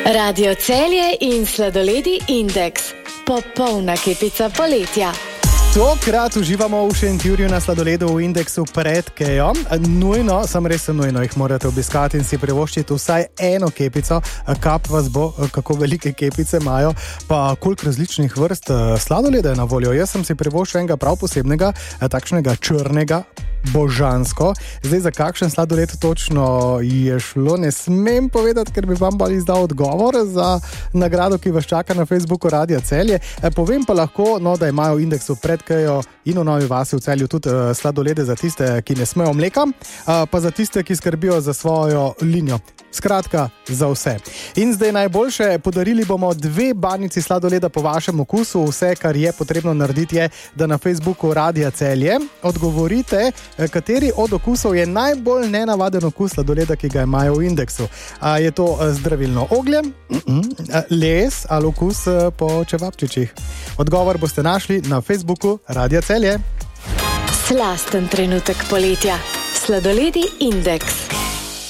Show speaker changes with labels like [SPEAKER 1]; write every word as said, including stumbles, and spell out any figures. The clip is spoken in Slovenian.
[SPEAKER 1] Radio Celje in sladoledi Indeks. Popolna kepica poletja.
[SPEAKER 2] Tokrat uživamo v Šentjurju na sladoledu v Indeksu pred Kejo. Nujno, sem res nujno, jih morate obiskati in si privoščiti vsaj eno kepico. Kap vas bo, kako velike kepice imajo, pa koliko različnih vrst sladoleda je na voljo. Jaz sem si privoščil enega prav posebnega, takšnega črnega, božansko. Zdaj, za kakšen sladoled točno je šlo, ne smem povedati, ker bi vam bolj izdal odgovor za nagrado, ki vas čaka na Facebooku Radia Celje. Povem pa lahko, no, da imajo v Indeksu pred Kejo in v Novi Vasi v Celju tudi uh, sladolede za tiste, ki ne smejo mleka, uh, pa za tiste, ki skrbijo za svojo linijo. Skratka, za vse. In zdaj najboljše, podarili bomo dve banjici sladoleda po vašem okusu. Vse, kar je potrebno narediti, je, da na Facebooku Radia Celje odgovorite, kateri od okusov je najbolj nenavaden okus sladoleda, ki ga imajo v Indeksu. A je to zdravilno oglje, les ali okus po čevapčičih? Odgovor boste našli na Facebooku Radia Celje.
[SPEAKER 1] Slasten trenutek poletja. Sladoledi Indeks.